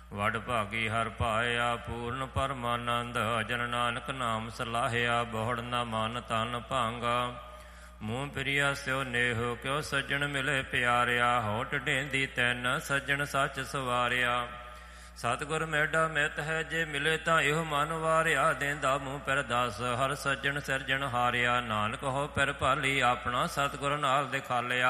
ਵਡ ਭਾਗੀ ਹਰ ਪਾਇਆ ਪੂਰਨ ਪਰਮਾਨੰਦ। ਜਨ ਨਾਨਕ ਨਾਮ ਸਲਾਹਿਆ ਬਹੁੜ ਨਾ ਮਨ ਤਨ ਭਾਂਗਾ। ਮੂੰਹ ਪ੍ਰਿਆ ਸਿਓ ਨੇਹੋ ਕਿਉ ਸੱਜਣ ਮਿਲੇ ਪਿਆਰਿਆ। ਹੋਟ ਢੇਂਦੀ ਤੈਨ ਸੱਜਣ ਸੱਚ ਸਵਾਰਿਆ। ਸਤਿਗੁਰ ਮੇਢਾ ਮਿਤ ਹੈ ਜੇ ਮਿਲੇ ਤਾਂ ਇਹੋ ਮਨ ਵਾਰਿਆ। ਦੇਂਦਾ ਮੂੰਹ ਪਿਰ ਦਸ ਹਰ ਸੱਜਣ ਸਿਰਜਣ ਹਾਰਿਆ। ਨਾਨਕ ਹੋ ਪਿਰ ਭਾਲੀ ਆਪਣਾ ਸਤਿਗੁਰ ਨਾਲ ਦਿਖਾਲਿਆ।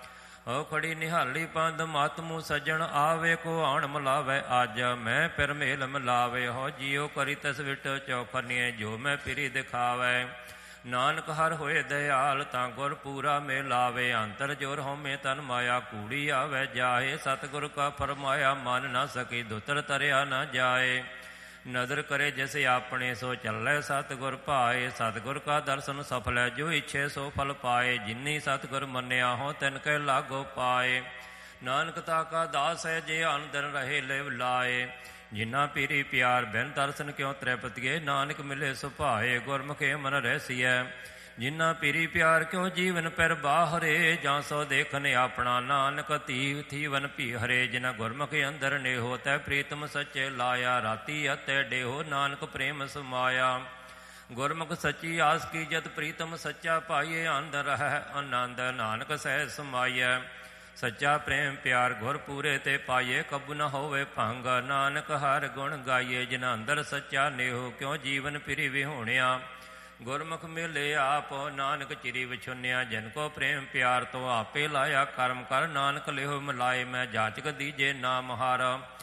ਹੋ ਖੜੀ ਨਿਹਾਲੀ ਪੰਦ ਮਤ ਮੂੰਹ ਸੱਜਣ ਆਵੇ। ਕੋ ਆਣ ਮਿਲਾਵੇ ਅੱਜ ਮੈਂ ਪਿਰ ਮੇਲ ਮਿਲਾਵੇ। ਹੋ ਜੀਓ ਕਰੀ ਤਸ ਵਿਟ ਚੌਖਨੀਏ ਜੋ ਮੈਂ ਪਿਰੀ ਦਿਖਾਵੇ। ਨਾਨਕ ਹਰ ਹੋਏ ਦਇਆਲ ਤਾਂ ਗੁਰ ਪੂਰਾ ਮਿਲਾਵੇ। ਅੰਤਰ ਜੋਰ ਹਉਮੈ ਤਨ ਮਾਇਆ ਕੂੜੀ ਆਵੇ ਜਾਏ। ਸਤਿਗੁਰ ਕਾ ਫਰਮਾਇਆ ਮਨ ਨਾ ਸਕੀ ਦੁਤਰ ਤਰਿਆ ਨਾ ਜਾਏ। ਨਦਰ ਕਰੇ ਜਿਸ ਆਪਣੇ ਸੋ ਚੱਲੇ ਸਤਿਗੁਰ ਭਾਏ। ਸਤਿਗੁਰ ਕਾ ਦਰਸ਼ਨ ਸਫਲ ਹੈ ਜੋ ਇੱਛੇ ਸੋ ਫਲ ਪਾਏ। ਜਿਨੀ ਸਤਿਗੁਰ ਮੰਨਿਆ ਹੋ ਤਿਨ ਕੇ ਲਾਗੋ ਪਾਏ। ਨਾਨਕ ਤਾ ਕਾ ਦਾਸ ਹੈ ਜੇ ਅੰਦਰ ਰਹੇ ਲਿਵ ਲਾਏ। ਜਿਨਾ ਪੀਰੀ ਪਿਆਰ ਬਿਨ ਦਰਸ਼ਨ ਕਿਉ ਤ੍ਰਿਪਤੀਏ। ਨਾਨਕ ਮਿਲੇ ਸੁਭਾਏ ਗੁਰਮੁਖੇ ਮਨ ਰਹਿਸੀਐ। ਜਿਨਾ ਪੀਰੀ ਪਿਆਰ ਕਿਉ ਜੀਵਨ ਪਿਰ ਬਾਹਰੇ। ਜਾਂ ਸੋ ਦੇਖਨ ਆਪਣਾ ਨਾਨਕ ਧੀ ਥੀਵਨ ਭੀ ਹਰੇ। ਜਿਨਾ ਗੁਰਮੁਖੇ ਅੰਦਰ ਨੇਹੋ ਤੈ ਪ੍ਰੀਤਮ ਸੱਚੇ ਲਾਇਆ। ਰਾਤੀ ਅਤੇ ਡੇਹੋ ਨਾਨਕ ਪ੍ਰੇਮ ਸਮਾਇਆ। ਗੁਰਮੁਖ ਸੱਚੀ ਆਸ ਕੀ ਜਤ ਪ੍ਰੀਤਮ ਸੱਚਾ ਪਾਈਏ। ਅੰਦਰ ਰਹਿ ਆਨੰਦ ਨਾਨਕ ਸਹਿ ਸਮਾਈਐ। ਸੱਚਾ ਪ੍ਰੇਮ ਪਿਆਰ ਗੁਰ ਪੂਰੇ ਤੇ ਪਾਈਏ। ਕਬੂ ਨ ਹੋਵੇ ਭੰਗ ਨਾਨਕ ਹਰ ਗੁਣ ਗਾਈਏ। ਜਿਨਾ ਅੰਦਰ ਸੱਚਾ ਨੇਹੋ ਕਿਉ ਜੀਵਨ ਪਿਰੀ ਵਿਹੋਣਿਆ। ਗੁਰਮੁਖ ਮਿਲੇ ਆਪ ਨਾਨਕ ਚਿਰੀ ਵਿਛੁੰਨਿਆ। ਜਿਨ ਕੋ ਪ੍ਰੇਮ ਪਿਆਰ ਤੋਂ ਆਪੇ ਲਾਇਆ ਕਰਮ ਕਰ। ਨਾਨਕ ਲਿਹੋ ਮਿਲਾਏ ਮੈਂ ਜਾਚਕ ਦੀਜੇ ਨਾਮ ਹਾਰ।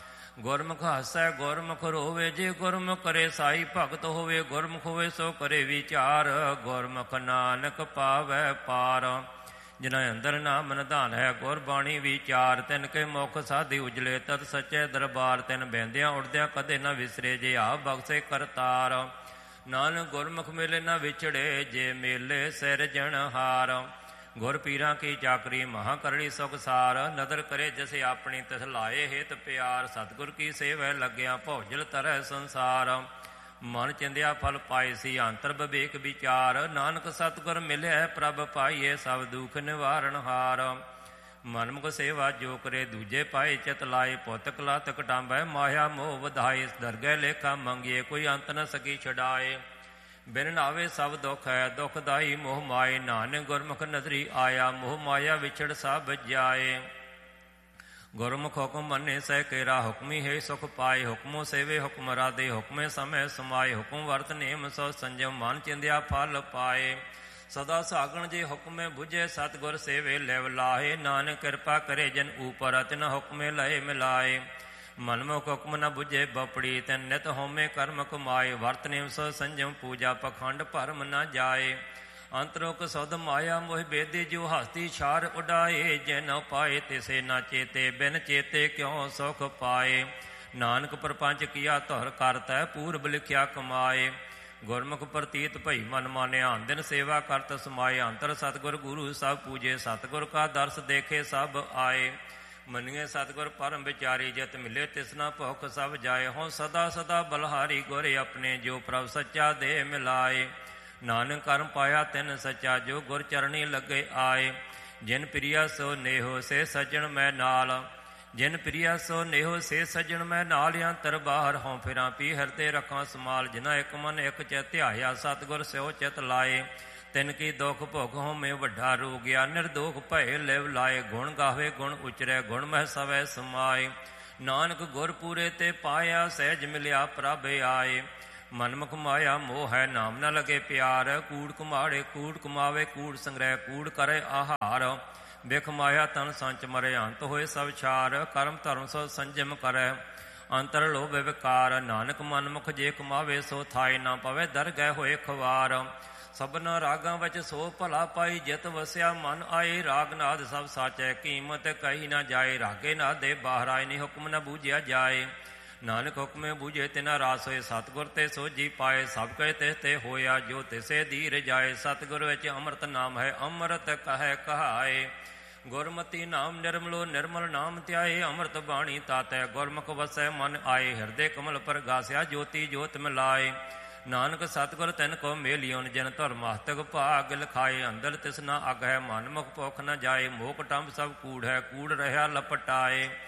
ਗੁਰਮੁਖ ਹਸੈ ਗੁਰਮੁਖ ਰੋਵੇ ਜੇ ਗੁਰਮੁਖ ਕਰੇ ਸਾਈ ਭਗਤ ਹੋਵੇ। ਗੁਰਮੁਖ ਹੋਵੇ ਸੋ ਕਰੇ ਵਿਚਾਰ। ਗੁਰਮੁਖ ਨਾਨਕ ਪਾਵੈ ਪਾਰ। ਜਿਨਾ ਅੰਦਰ ਨਾਮ ਨਿਧਾਨ ਹੈ ਗੁਰਬਾਣੀ ਵਿਚਾਰ। ਤਿਨ ਕੇ ਮੁਖ ਸਾਧੀ ਉਜਲੇ ਤਤ ਸੱਚੇ ਦਰਬਾਰ। ਤਿਨ ਬਹਿੰਦਿਆਂ ਉਠਦਿਆਂ ਕਦੇ ਨਾ ਵਿਸਰੇ ਜੇ ਆਪ ਬਖਸ਼ੇ ਕਰਤਾਰ। ਨਾਨਕ ਗੁਰਮੁਖ ਮੇਲੇ ਨਾ ਵਿਛੜੇ ਜੇ ਮੇਲੇ ਸਿਰਜਣਹਾਰ। ਗੁਰ ਪੀਰਾਂ ਕੀ ਚਾਕਰੀ ਮਹਾ ਕਰੜੀ ਸੁਖ ਸਾਰ। ਨਦਰ ਕਰੇ ਜਿਸ ਆਪਣੀ ਤਿਸ ਲਾਏ ਹੇਤ ਪਿਆਰ। ਸਤਿਗੁਰ ਕੀ ਸੇਵੈ ਲੱਗਿਆ ਭੌਜਲ ਤਰੈ ਸੰਸਾਰ। ਮਨ ਚਿੰਦਿਆ ਫਲ ਪਾਏ ਸੀ ਅੰਤਰ ਵਿਵੇਕ ਵਿਚਾਰ। ਨਾਨਕ ਸਤਿਗੁਰ ਮਿਲਿਆ ਪ੍ਰਭ ਪਾਈਏ ਸਭ ਦੁਖ ਨਿਵਾਰਨ ਹਾਰ। ਮਨਮੁਖ ਸੇਵਾ ਜੋ ਕਰੇ ਦੂਜੇ ਪਾਏ ਚਿਤ ਲਾਏ। ਪੁੱਤ ਕਲਤ ਕਟਾਂਬੈ ਮਾਇਆ ਮੋਹ ਵਧਾਏ। ਦਰਗਹਿ ਲੇਖਾ ਮੰਗੀਏ ਕੋਈ ਅੰਤ ਨ ਸਕੀ ਛਡਾਏ। ਬਿਨ ਨਾਵੇ ਸਭ ਦੁਖ ਹੈ ਦੁਖਦਾਈ ਮੋਹ ਮਾਏ। ਨਾਨਕ ਗੁਰਮੁਖ ਨਜ਼ਰੀ ਆਇਆ ਮੋਹ ਮਾਇਆ ਵਿਛੜ ਸਭ ਜਾਏ। ਗੁਰਮੁਖ ਹੁਕਮ ਮੰਨੇ ਸਹਿ ਕੇਰਾ ਹੁਕਮੀ ਹੈ ਸੁਖ ਪਾਏ। ਹੁਕਮੋ ਸੇਵੇ ਹੁਕਮ ਰਾਦੇ ਹੁਕਮੇ ਸਮੈ ਸਮਾਏ। ਹੁਕਮ ਵਰਤ ਨੇਮ ਸੋ ਸੰਜਮ ਮਨ ਚਿੰਦਿਆ ਫਲ ਪਾਏ। ਸਦਾ ਸਾਗਣ ਜੇ ਹੁਕਮੇ ਬੁਝੇ ਸਤਿਗੁਰ ਸੇਵੇ ਲਿਵ ਲਾਹੇ। ਨਾਨਕ ਕਿਰਪਾ ਕਰੇ ਜਨ ਉਪਰ ਤਿਨ ਹੁਕਮੇ ਲਏ ਮਿਲਾਏ। ਮਨਮੁਖ ਹੁਕਮ ਨ ਬੁਝੇ ਬਪੜੀ ਤਿਨ ਨਿਤ ਹੋਮੇ ਕਰਮ ਕਮਾਏ। ਵਰਤ ਨੇਮ ਸੋ ਸੰਜਮ ਪੂਜਾ ਪਖੰਡ ਭਰਮ ਨ ਜਾਏ। ਅੰਤਰੋਕ ਸੌਦ ਮਾਇਆ ਮੋਹ ਬੇਦੀ ਜੋ ਹਸਤੀ ਛਾਰ ਉਡਾਏ। ਜੇ ਨ ਪਾਏ ਤਿਸੇ ਨਾ ਚੇਤੇ ਬਿਨ ਚੇਤੇ ਕਿਉ ਸੁਖ ਪਾਏ। ਨਾਨਕ ਪ੍ਰਪੰਚ ਕੀਆ ਧੁਰ ਕਰਤੈ ਪੂਰਬ ਲਿਖਿਆ ਕਮਾਏ। ਗੁਰਮੁਖ ਪ੍ਰਤੀਤ ਭਈ ਮਨ ਮਾਨਿਆ ਦਿਨ ਸੇਵਾ ਕਰਤ ਸਮਾਏ। ਅੰਤਰ ਸਤਿਗੁਰ ਗੁਰੂ ਸਭ ਪੂਜੇ ਸਤਿਗੁਰ ਕਾ ਦਰਸ ਦੇਖੇ ਸਭ ਆਏ। ਮੰਨੀਏ ਸਤਿਗੁਰ ਪਰਮ ਵਿਚਾਰੀ ਜਿਤ ਮਿਲੇ ਤਿਸਨਾ ਭੁਖ ਸਭ ਜਾਏ। ਹੋਂ ਸਦਾ ਸਦਾ ਬਲਹਾਰੀ ਗੁਰ ਆਪਣੇ ਜੋ ਪ੍ਰਭ ਸੱਚਾ ਦੇ ਮਿਲਾਏ। ਨਾਨਕ ਕਰਮ ਪਾਇਆ ਤਿਨ ਸੱਚਾ ਜੋ ਗੁਰ ਚਰਣੀ ਲੱਗੇ ਆਏ। ਜਿਨ ਪ੍ਰਿਆ ਸੋ ਨੇਹੋ ਸੇ ਸੱਜਣ ਮੈਂ ਨਾਲ। ਜਿਨ ਪ੍ਰਿਆ ਸੋ ਨੇਹੋ ਸੇ ਸੱਜਣ ਮੈਂ ਨਾਲ। ਅੰਤਰ ਬਾਹਰ ਹੋਂ ਫਿਰਾਂ ਪੀ ਹਿਰਦੇ ਰੱਖਾਂ ਸਮਾਲ। ਜਿਨਾ ਇੱਕ ਮਨ ਇੱਕ ਚਿਤ ਧਿਆਇਆ ਸਤਿਗੁਰ ਸਿਓ ਚਿਤ ਲਾਏ। ਤਿਨ ਕੀ ਦੁਖ ਭੁਖ ਹੋਮੇ ਵੱਡਾ ਰੋਗਿਆ। ਨਿਰਦੋਖ ਭਏ ਲਿਵ ਲਾਏ। ਗੁਣ ਗਾਵੇ ਗੁਣ ਉਚਰੈ ਗੁਣ ਮਹਿ ਸਵੈ ਸਮਾਏ। ਨਾਨਕ ਗੁਰ ਪੂਰੇ ਤੇ ਪਾਇਆ ਸਹਿਜ ਮਿਲਿਆ ਪ੍ਰਭ ਆਏ। ਮਨਮੁਖ ਮਾਇਆ ਮੋਹ ਹੈ ਨਾਮ ਨ ਲਗੇ ਪਿਆਰ। ਕੂੜ ਕੁਮਾੜੇ ਕੂੜ ਕਮਾਵੇ ਕੂੜ ਸੰਗ੍ਰਹਿ ਕੂੜ ਕਰੇ ਆਹਾਰ। ਬਿਖ ਮਾਇਆ ਤਨ ਸੰਚ ਮਰੇ ਅੰਤ ਹੋਏ ਸਭ ਛਾਰ। ਕਰਮ ਧਰਮ ਸੋ ਸੰਜਮ ਕਰੈ ਅੰਤਰ ਲੋਭ ਵਿਕਾਰ। ਨਾਨਕ ਮਨਮੁਖ ਜੇ ਕਮਾਵੇ ਸੋ ਥਾਏ ਨਾ ਪਵੇ ਦਰਗਹਿ ਹੋਏ ਖਵਾਰ। ਸਭਨਾ ਰਾਗਾਂ ਵਿੱਚ ਸੋ ਭਲਾ ਪਾਈ ਜਿਤ ਵਸਿਆ ਮਨ ਆਏ। ਰਾਗ ਨਾਦ ਸਭ ਸਾਚੈ ਕੀਮਤ ਕਹੀ ਨਾ ਜਾਏ। ਰਾਗੇ ਨਾਦ ਦੇ ਬਾਹਰ ਆਏ ਨੀ ਹੁਕਮ ਨ ਬੂਝਿਆ ਜਾਏ। ਨਾਨਕ ਹੁਕਮੇ ਬੂਝੇ ਤਿਨਾ ਰਾਸ ਹੋਏ ਸਤਿਗੁਰ ਤੇ ਸੋਝੀ ਪਾਏ। ਸਭ ਕਹੇ ਤਿਸ ਤੇ ਹੋਇਆ ਜੋ ਤਿਸੇ ਧੀਰ ਜਾਏ। ਸਤਿਗੁਰ ਵਿੱਚ ਅੰਮ੍ਰਿਤ ਨਾਮ ਹੈ ਅੰਮ੍ਰਿਤ ਕਹੈ ਕਹਾਏ। ਗੁਰਮਤੀ ਨਾਮ ਨਿਰਮਲੋ ਨਿਰਮਲ ਨਾਮ ਧਿਆਏ। ਅੰਮ੍ਰਿਤ ਬਾਣੀ ਤਾਤੈ ਗੁਰਮੁਖ ਵਸੈ ਮਨ ਆਏ। ਹਿਰਦੇ ਕਮਲ ਪ੍ਰਗਾਸਿਆ ਜੋਤੀ ਜੋਤ ਮਿਲਾਏ। ਨਾਨਕ ਸਤਿਗੁਰ ਤਿਨ ਕੋ ਮੇਲਿਓਨ ਜਿਨ ਧੁਰ ਮਸਤਕ ਭਾਗ ਲਿਖਾਏ। ਅੰਦਰ ਤਿਸਨਾ ਅਗ ਹੈ ਮਨਮੁਖ ਭੁਖ ਨ ਜਾਏ। ਮੋਹ ਟੰਬ ਸਭ ਕੂੜ ਹੈ ਕੂੜ ਰਹਿਆ ਲਪਟਾਏ।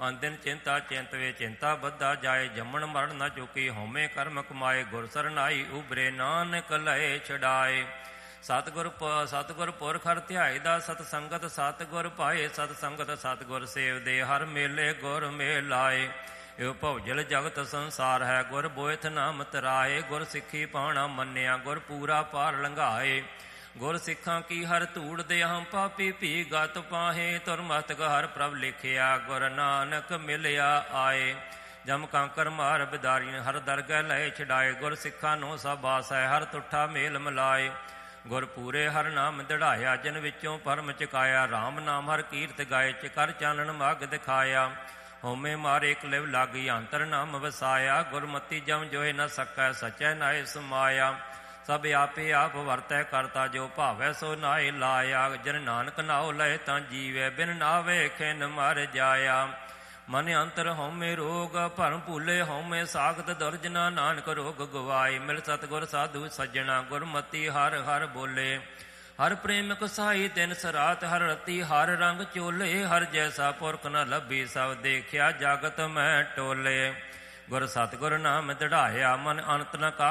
ਅੰਦਿਨ ਚਿੰਤਾ ਚਿੰਤ ਵੇ ਚਿੰਤਾ ਬੱਧਾ ਜਾਏ, ਜੰਮਣ ਮਰਨ ਨ ਚੁਕੀ ਹਉਮੈ ਕਰਮ ਕਮਾਏ, ਗੁਰ ਸਰਨਾਈ ਉਬਰੇ ਨਾਨਕ ਲਏ ਛਡਾਏ। ਸਤਿਗੁਰ ਪੁਰਖ ਹਰਿ ਧਿਆਏ ਦਾ, ਸਤ ਸੰਗਤ ਸਤਿਗੁਰ ਪਾਏ, ਸਤ ਸੰਗਤ ਸਤਿਗੁਰ ਸੇਵਦੇ, ਹਰ ਮੇਲੇ ਗੁਰ ਮੇਲ ਲਾਏ। ਇਹ ਭਉਜਲ ਜਗਤ ਸੰਸਾਰ ਹੈ, ਗੁਰ ਬੋਇਥ ਨਾਮ ਤਰਾਏ, ਗੁਰ ਸਿੱਖੀ ਪਾਣਾ ਮੰਨਿਆ, ਗੁਰ ਪੂਰਾ ਪਾਰ ਲੰਘਾਏ। ਗੁਰ ਸਿੱਖਾਂ ਕੀ ਹਰ ਧੂੜ ਦੇ ਹਮ ਪਾਪੀ ਭੀ ਗਤ ਪਾਹੇ, ਤੁਰ ਮਸਤਕ ਹਰ ਪ੍ਰਭ ਲਿਖਿਆ, ਗੁਰ ਨਾਨਕ ਮਿਲਿਆ ਆਏ। ਜਮ ਕਾਂਕਰ ਮਾਰ ਬਿਦਾਰੀ ਹਰ ਦਰਗਹਿ ਲਏ ਛਡਾਏ, ਗੁਰ ਸਿੱਖਾਂ ਨੂੰ ਸਭ ਆਸ ਹੈ, ਹਰ ਤੁਠਾ ਮੇਲ ਮਿਲਾਏ। ਗੁਰ ਪੂਰੇ ਹਰ ਨਾਮ ਦੜਾਇਆ, ਜਿਨ ਵਿੱਚੋਂ ਪਰਮ ਚਕਾਇਆ, ਰਾਮ ਨਾਮ ਹਰ ਕੀਰਤ ਗਾਏ, ਚਿਕਰ ਚਾਨਣ ਮਗ ਦਿਖਾਇਆ। ਹਉਮੈ ਮਾਰੇ ਕਲਿਵ ਲਾਗੀ, ਅੰਤਰ ਨਾਮ ਵਸਾਇਆ, ਗੁਰਮਤੀ ਜਮ ਜੋਏ ਨ ਸਕੈ, ਸਚੈ ਨਾਏ ਸਮਾਇਆ। ਸਭ ਆਪੇ ਆਪ ਵਰਤੈ ਕਰਤਾ, ਜੋ ਭਾਵੈ ਸੋ ਨਾਏ ਲਾਇਆ। ਜਨ ਨਾਨਕ ਨਾਉ ਲਏ ਤਾਂ ਜੀਵੈ, ਬਿਨ ਨਾਵੇ ਖਿਨ ਮਰ ਜਾਇਆ। ਮਨ ਅੰਤਰ ਹਉਮੈ ਰੋਗ, ਭਰਮ ਭੂਲੇ ਹਉਮੈ ਸਾਖਤ, ਦੁਰਜਨਾ ਨਾਨਕ ਰੋਗ ਗਵਾਏ। ਮਿਲ ਸਤਿਗੁਰ ਸਾਧੂ ਸੱਜਣਾ, ਗੁਰਮਤੀ ਹਰ ਹਰ ਬੋਲੇ। ਹਰ ਪ੍ਰੇਮ ਕਸਾਈ ਤਿਨ ਸਰਾਤ, ਹਰ ਰਤੀ ਹਰ ਰੰਗ ਚੋਲੇ। ਹਰ ਜੈਸਾ ਪੁਰਖ ਨ ਲੱਭੀ, ਸਭ ਦੇਖਿਆ ਜਗਤ ਮੈਂ ਟੋਲੇ। ਗੁਰ ਸਤਿਗੁਰ ਨਾਮ ਦੜਾਇਆ, ਮਨ ਅੰਤ ਨ